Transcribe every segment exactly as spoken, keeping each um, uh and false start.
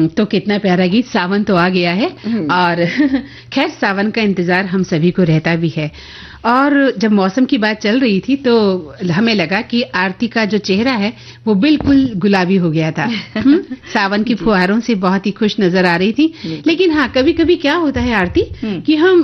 हम्म, तो कितना प्यारा गीत, सावन तो आ गया है और खैर सावन का इंतजार हम सभी को रहता भी है। और जब मौसम की बात चल रही थी तो हमें लगा कि आरती का जो चेहरा है वो बिल्कुल गुलाबी हो गया था। सावन की फुहारों से बहुत ही खुश नजर आ रही थी। लेकिन हाँ, कभी कभी क्या होता है आरती कि हम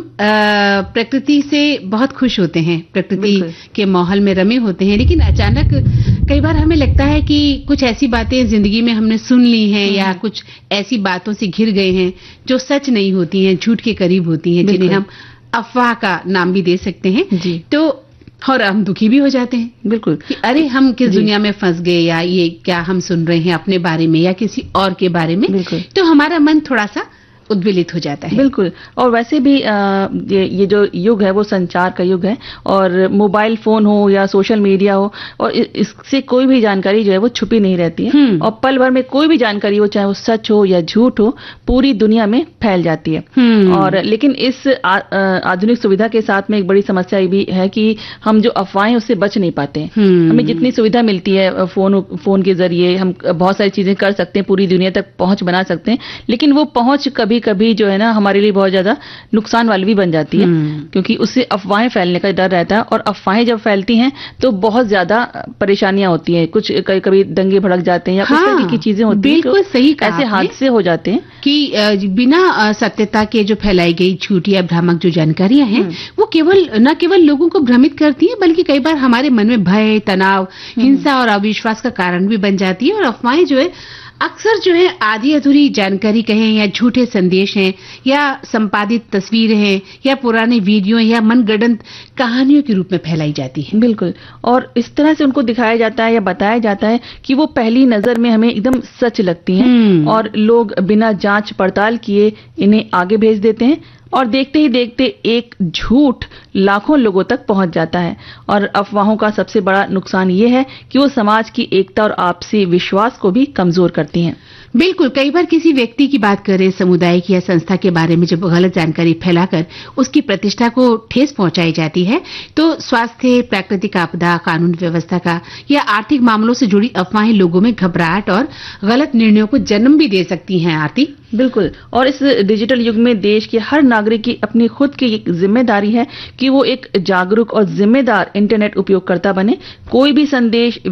प्रकृति से बहुत खुश होते हैं, प्रकृति के माहौल में रमे होते हैं, लेकिन अचानक कई बार हमें लगता है कि कुछ ऐसी बातें जिंदगी में हमने सुन ली हैं या कुछ ऐसी बातों से घिर गए हैं जो सच नहीं होती हैं, झूठ के करीब होती हैं, जिन्हें हम अफवाह का नाम भी दे सकते हैं। जी। तो और हम दुखी भी हो जाते हैं, बिल्कुल, कि अरे हम किस दुनिया में फंस गए, या ये क्या हम सुन रहे हैं अपने बारे में या किसी और के बारे में। तो हमारा मन थोड़ा सा उद्वेलित हो जाता है। बिल्कुल। और वैसे भी आ, ये, ये जो युग है वो संचार का युग है, और मोबाइल फोन हो या सोशल मीडिया हो, और इससे कोई भी जानकारी जो है वो छुपी नहीं रहती है, और पल भर में कोई भी जानकारी हो, चाहे वो सच हो या झूठ हो, पूरी दुनिया में फैल जाती है। और लेकिन इस आ, आधुनिक सुविधा के साथ में एक बड़ी समस्या ये भी है कि हम जो अफवाहें उससे बच नहीं पाते। हमें जितनी सुविधा मिलती है फोन फोन के जरिए, हम बहुत सारी चीजें कर सकते हैं, पूरी दुनिया तक पहुंच बना सकते हैं, लेकिन वो पहुंच कभी कभी जो है ना हमारे लिए बहुत ज्यादा नुकसान वाली भी बन जाती है, क्योंकि उससे अफवाहें फैलने का डर रहता है, और अफवाहें जब फैलती हैं तो बहुत ज्यादा परेशानियां होती हैं, कुछ कभी कभी दंगे भड़क जाते हैं या हाँ, उस तरह की चीजें होती हैं। बिल्कुल सही कहा, ऐसे हादसे हो जाते हैं कि बिना सत्यता के जो फैलाई गई झूठी या भ्रामक जो जानकारियां हैं वो केवल न केवल लोगों को भ्रमित करती हैं, बल्कि कई बार हमारे मन में भय, तनाव, हिंसा और अविश्वास का कारण भी बन जाती है। और अफवाहें जो है अक्सर जो है आधी अधूरी जानकारी कहें या झूठे संदेश हैं या संपादित तस्वीरें हैं या पुराने वीडियो या मनगढ़ंत कहानियों के रूप में फैलाई जाती है। बिल्कुल। और इस तरह से उनको दिखाया जाता है या बताया जाता है कि वो पहली नजर में हमें एकदम सच लगती हैं, और लोग बिना जांच पड़ताल किए इन्हें आगे भेज देते हैं, और देखते ही देखते एक झूठ लाखों लोगों तक पहुंच जाता है। और अफवाहों का सबसे बड़ा नुकसान ये है कि वो समाज की एकता और आपसी विश्वास को भी कमजोर करती हैं। बिल्कुल। कई बार किसी व्यक्ति की बात करें, समुदाय की या संस्था के बारे में जब गलत जानकारी फैलाकर उसकी प्रतिष्ठा को ठेस पहुंचाई जाती है, तो स्वास्थ्य, प्राकृतिक आपदा, कानून व्यवस्था का या आर्थिक मामलों से जुड़ी अफवाहें लोगों में घबराहट और गलत निर्णयों को जन्म भी दे सकती हैं। आरती, बिल्कुल। और इस डिजिटल युग में देश के हर नागरिक की अपनी खुद की एक जिम्मेदारी है कि वो एक जागरूक और जिम्मेदार इंटरनेट उपयोगकर्ता बने। कोई भी संदेश